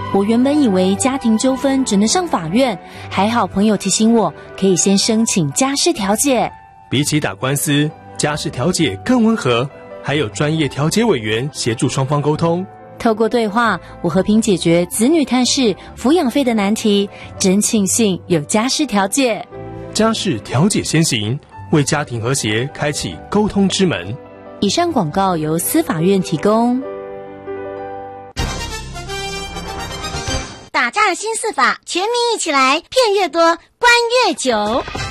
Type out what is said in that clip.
我原本以为家庭纠纷只能上法院，还好朋友提醒我，可以先申请家事调解。 比起打官司，家事调解更温和，还有专业调解委员协助双方沟通。 透过对话，我和平解决子女探视、抚养费的难题，真庆幸有家事调解。 家事调解先行，为家庭和谐开启沟通之门。 以上广告由司法院提供。 打诈新4法，全民一起来，骗越多，关越久。